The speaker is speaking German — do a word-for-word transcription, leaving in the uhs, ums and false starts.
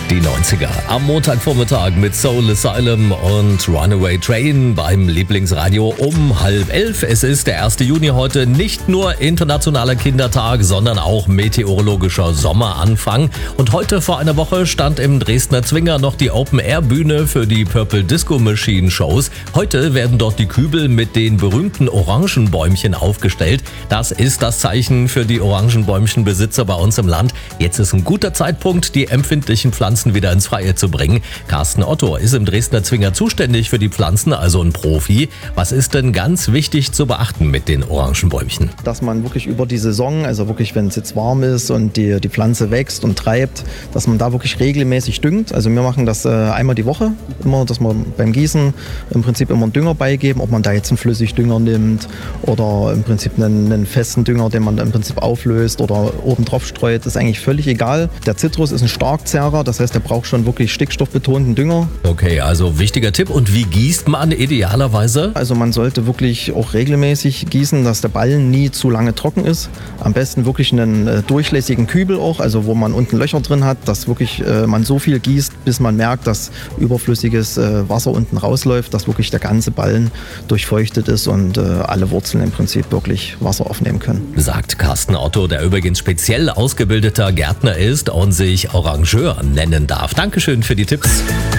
Die neunziger am Montagvormittag mit Soul Asylum und Runaway Train beim Lieblingsradio um halb elf. Es ist der erste Juni heute, nicht nur internationaler Kindertag, sondern auch meteorologischer Sommeranfang. Und heute vor einer Woche stand im Dresdner Zwinger noch die Open-Air-Bühne für die Purple Disco Machine Shows. Heute werden dort die Kübel mit den berühmten Orangenbäumchen aufgestellt. Das ist das Zeichen für die Orangenbäumchenbesitzer bei uns im Land. Jetzt ist ein guter Zeitpunkt, die empfindlichen Pflanzen wieder ins Freie zu bringen. Carsten Otto ist im Dresdner Zwinger zuständig für die Pflanzen, also ein Profi. Was ist denn ganz wichtig zu beachten mit den Orangenbäumchen? Dass man wirklich über die Saison, also wirklich wenn es jetzt warm ist und die, die Pflanze wächst und treibt, dass man da wirklich regelmäßig düngt. Also wir machen das äh, einmal die Woche, immer, dass wir beim Gießen im Prinzip immer einen Dünger beigeben, ob man da jetzt einen Flüssigdünger nimmt oder im Prinzip einen, einen festen Dünger, den man im Prinzip auflöst oder oben drauf streut, ist eigentlich völlig egal. Der Zitrus ist ein Starkzehrer, das heißt, der braucht schon wirklich stickstoffbetonten Dünger. Okay, also wichtiger Tipp. Und wie gießt man idealerweise? Also man sollte wirklich auch regelmäßig gießen, dass der Ballen nie zu lange trocken ist. Am besten wirklich einen äh, durchlässigen Kübel auch, also wo man unten Löcher drin hat, dass wirklich äh, man so viel gießt, bis man merkt, dass überflüssiges äh, Wasser unten rausläuft, dass wirklich der ganze Ballen durchfeuchtet ist und äh, alle Wurzeln im Prinzip wirklich Wasser aufnehmen können. Sagt Carsten Otto, der übrigens speziell ausgebildeter Gärtner ist und sich Orangeur nennen darf. Dankeschön für die Tipps.